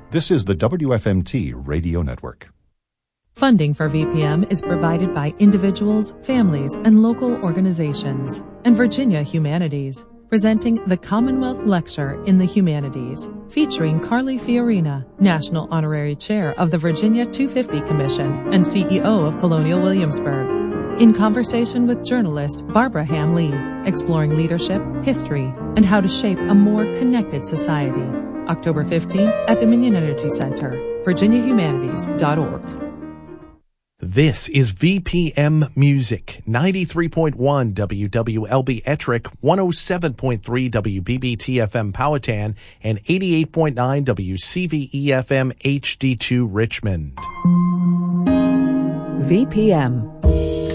This is the WFMT Radio Network. Funding for VPM is provided by individuals, families, and local organizations, and Virginia Humanities, presenting the Commonwealth Lecture in the Humanities, featuring Carly Fiorina, National Honorary Chair of the Virginia 250 Commission and CEO of Colonial Williamsburg, in conversation with journalist Barbara Ham Lee, exploring leadership, history, and how to shape a more connected society. October 15 at Dominion Energy Center, virginiahumanities.org. This is VPM Music, 93.1 WWLB Ettrick, 107.3 WBBT-FM Powhatan, and 88.9 WCVE-FM HD2 Richmond. VPM.